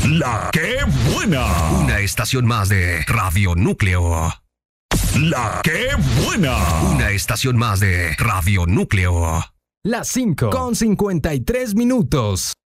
La que buena. Una estación más de Radio Núcleo. La que buena. Una estación más de Radio Núcleo. Las 5:53 minutos.